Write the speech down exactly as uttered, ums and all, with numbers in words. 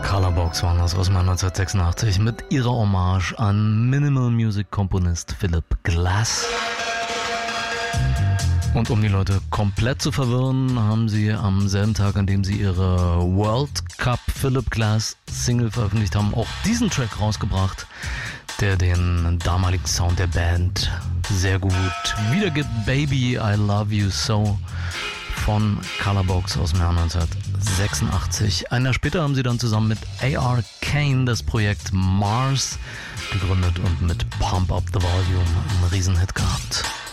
Colorbox waren das aus dem Jahr neunzehnhundertsechsundachtzig mit ihrer Hommage an Minimal Music Komponist Philip Glass. Und um die Leute komplett zu verwirren, haben sie am selben Tag, an dem sie ihre World Cup Philip Glass Single veröffentlicht haben, auch diesen Track rausgebracht, der den damaligen Sound der Band sehr gut wiedergibt. Baby, I Love You So von Colorbox aus dem Jahr neunzehnhundertsechsundachtzig. Ein Jahr später haben sie dann zusammen mit A R Kane das Projekt Mars gegründet und mit Pump Up the Volume einen Riesenhit gehabt.